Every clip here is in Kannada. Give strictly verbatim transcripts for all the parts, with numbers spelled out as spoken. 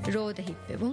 ರೋದ ಹಿಪ್ಪೆವು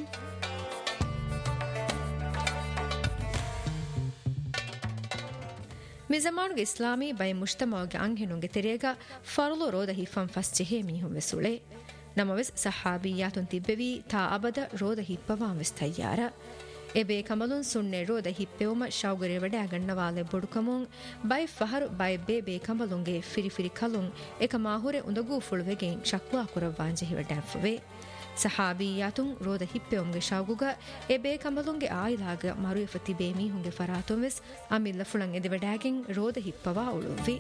ಮಿಜಮಾನುಗೆ ಇಸ್ಲಾಮಿ ಬೈ ಮುಜ್ತಮಾಗೆ ಅಂಹೆನುಗೆ ತೆರೆಗ ಫರ್ಲು ರೋದ ಹಿಫಂ ಫಸ್ ಜೆಹೆ ಮೀಹುಂ ವೆಸುಳೆ ನಮವೆಸ್ ಸಹಾಬಿಯಾತುನ್ ತಿಬ್ಬೆವಿ ತಾ ಅಬದ ರೋದ ಹಿಪ್ಪವಾಂ ವೆಸ್ ತಯ್ಯಾರ ಎಬೆ ಕಮಲುನ್ ಸುನ್ನೆ ರೋದ ಹಿಪ್ಪೆವುಮ ಶೌಗರೆ ವಡೆ ಗಣ್ಣವಾಲೆ ಬೊಡುಕಮುಂ ಬೈ ಫಹರು ಬೈ ಬೆ ಬೆ ಕಮಲುಂಗೆ ಫಿರಿ ಫಿರಿ ಕಲುಂ ಏಕ ಮಾಹುರೆ ಉಂದಗು ಫುಳುವೆಗೆ ಶಕ್ವಾ ಕುರವಾಂಜೆ ಹಿವಡ್ಯಾಫವೆ ಸಹಾಬಿಯಾತುಂ ರೋದ ಹಿಪ್ಪೆವುಂಗೆ ಶೌಗುಗ ಎಬೆ ಕಮಲುಂಗೆ ಆಯಿಲಾಗ ಮರುಯಫತಿ ಬೆ ಮೀಹುಂಗೆ ಫರಾತುಂ ವೆಸ್ ಅಮಿಲ್ಲ ಫುಳಂ ಎದೆ ವಡಾಗೆಂ ರೋದ ಹಿಪ್ಪವಾ ಉಳುವಿ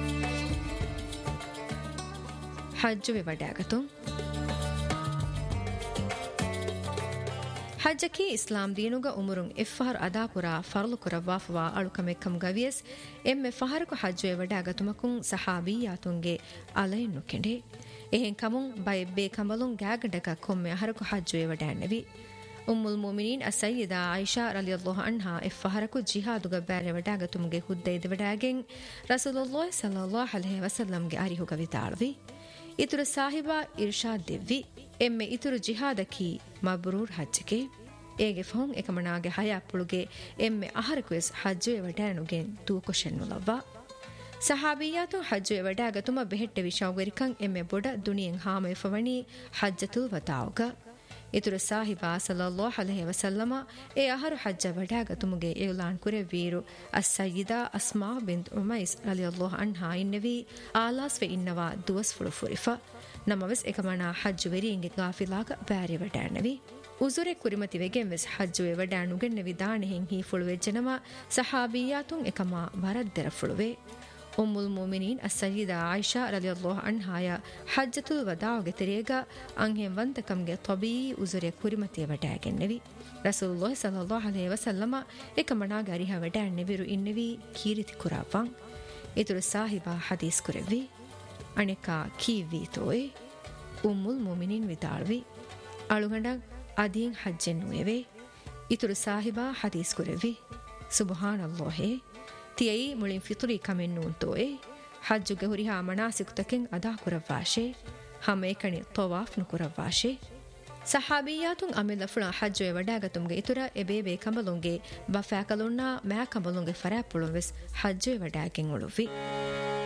ಹಜ್ಜುವೆ ವಡಾಗತುಂ ಹಜ್ಜಕಿ ಇಸ್ಲಾಂ ದೀನುಗ ಉಮರುಂ ಎಫ್ಫಹರ್ ಅದಾಪುರ ಫರ್ಲು ಕುರವಾಫವಾ ಅಳುಕಮೆಕ್ಕಂ ಗವಿಯಸ್ ಎಮ್ಮೆ ಫಹರಕು ಹಜ್ಜುವೆ ವಡಾಗತುಮಕುಂ ಸಹಾಬಿಯಾತುಂಗೆ ಅಲೈನ್ನು ಕೆಂಡೆ ಎಹೆನ್ ಕಮುಂ ಬೈ ಬೆ ಕಮಲುಂ ಗ್ಯಾಗಡಕ ಕೊಮ್ಮೆ ಹರಕು ಹಜ್ಜುವೆ ವಡಾಣ್ಣವಿ ಉಮ್ಮುಲ್ ಮುಮಿನೀನ್ ಅಸಯ್ಯಿದಾ ಆಯಿಷಾ ರಲಿಯಲ್ಲಾಹು ಅನ್ಹಾ ಎಫ್ಫಹರಕು ಜಿಹಾದುಗ ಬ್ಯಾರೆ ವಡಾಗತುಮ್ಗೆ ಹುದ್ದೈದೆ ವಡಾಗೆಂ ರಸೂಲುಲ್ಲಾಹಿ ಸಲ್ಲಲ್ಲಾಹು ಅಲೈಹಿ ವಸಲ್ಲಂಗೆ ಅರಿಹುಗ ವಿತಾಳ್ವಿ ಇತುರು ಸಾಹಿಬಾ ಇರ್ಷಾದ್ ದೆವ್ವಿ ಎಮ್ಮೆ ಇತುರು ಜಿಹಾದಕಿ ಮಬ್ರೂರ್ ಹಜ್ಜಕೆ ಏಗೆ ಫೋಂ ಎಕಮನಾಗೆ ಹಯಾಪುಳುಗೆ ಎಮ್ಮೆ ಅಹರಕುವೆಸ್ ಹಜ್ಜುವೆ ವಡಾನುಗೆ ತೂಕೊಶೆನ್ನುಲವ್ವ ಸಹಾಬಿಯಾತು ಹಜ್ಜುವೆ ವಡಾಗತುಮ ಬೆಹೆಟ್ಟೆ ವಿಶಾವಗರಿಕಂ ಎಮ್ಮೆ ಬೊಡ ದುನಿಯಂ ಹಾಮ ಎಫವಣಿ ಹಜ್ಜತುಲ್ ವತಾವುಗ ಇತುರು ಸಾಹಿಬಾ ಸಲ್ಲಲ್ಲಾಹು ಅಲೈಹಿ ವಸಲ್ಲಮ A ಅಹರು ಹಜ್ಜ ವಡಾಗತುಮುಗೆ Elon ಕುರೆ Veeru ಅಸ್ಸಯ್ಯಿದಾ Asma ಬಿಂತ್ ಉಮೈಸ್ ರಲಿಯಲ್ಲಾಹು ಅನ್ಹಾ ಇನ್ನವಿ ಆಲಾಸ್ವೆ ಇನ್ನವಾ ದುವಸ್ ಫುಳು ಫುರಿಫ ನಮವೆಸ್ ಎಕಮನ ಹಜ್ಜು ವೆರಿಯಿಂಗೆ ಗಾಫಿಲಾಗ Beary ವಡಾಣವಿ ಉಜುರೆ ಕುರಿಮತಿ ವೆಗೆಂ ವೆಸ್ ಹಜ್ಜುವೆ ವಡಾನುಗೆನ್ನವಿ ದಾಣೆಹಿಂ Hi ಫುಳುವೆ ಜನಮ ಸಹಾಬಿಯಾತುಂ ಎಕಮ ವರದ್ದೆರ ಫುಳುವೆ ಉಮ್ಮುಲ್ ಮುಮಿನೀನ್ ಅಸ್ಸಯ್ಯಿದಾ Ayesha ರಲಿಯಲ್ಲಾಹು ಅನ್ಹಾಯ ಹಜ್ಜತುಲ್ ವದಾಗೆ ತೆರೆಗ ಅಂಹೆಂ ವಂತಕಂಗೆ ತಬೀ ಉಜುರೆ ಕುರಿಮತಿಯ ವಡಾಗೆನ್ನವಿ ರಸೂಲುಲ್ಲಾಹಿ ಸಲ್ಲಲ್ಲಾಹು ಅಲೈಹಿ ವಸಲ್ಲಮ ಎಕಮನಾಗ ಅರಿಹ ವಡಾಣ್ಣೆವಿರು ಇನ್ನವಿ ಕೀರಿತಿ ಕುರಾವಾಂ ಇತುರು ಸಾಹಿಬಾ Hadith ಕುರೆವಿ ಅಣೆಕ kiwi ತೋಯೆ ಉಮ್ಮುಲ್ ಮುಮಿನೀನ್ ವಿದಾಳ್ವಿ ಅಳುಗಂಡ ಅದೀಂ ಹಜ್ಜೆನ್ನುವೆವೆ ಇತುರು ಸಾಹಿಬಾ ಹದೀಸ್ ಕುರೆವಿ ಸುಬ್ಹಾನಲ್ಲಾಹಿ ತಿಯೈ ಮುಳಿನ್ ಫಿತುರಿ ಕಮೆನ್ನೂನ್ ತೋಯೆ ಹಜ್ಜುಗೆ ಹುರಿಹಾ ಮನಾಸಿಕುತಕೆಂ ಅದಾ ಕುರವಾಶೆ ಹಮೇಕಣಿ ತವಾಫ್ ನುಕುರವಾಶೆ ಸಹಾಬಿಯಾತುಂ ಅಮಿಲ ಫುಳ ಹಜ್ಜುವೆ ವಡಾಗತುಂಗೆ ಇತುರ ಎಬೇಬೆ ಕಮಲುಂಗೆ ಬಫಾ ಕಲುನ್ನಾ ಮ್ಯಾ ಕಮಲುಂಗೆ ಫರಾಪುಳುಂ ವೆಸ್ ಹಜ್ಜುವೆ ವಡಾಗೆಂ ಉಳುವಿ